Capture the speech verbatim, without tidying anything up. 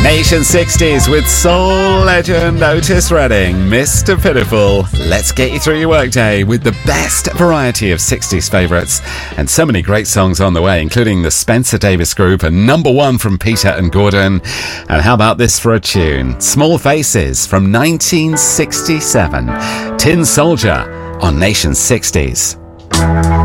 Nation sixties with soul legend Otis Redding, Mister Pitiful. Let's get you through your workday with the best variety of sixties favourites. And so many great songs on the way, including the Spencer Davis Group and Number One from Peter and Gordon. And how about this for a tune? Small Faces from nineteen sixty-seven. Tin Soldier on Nation sixties.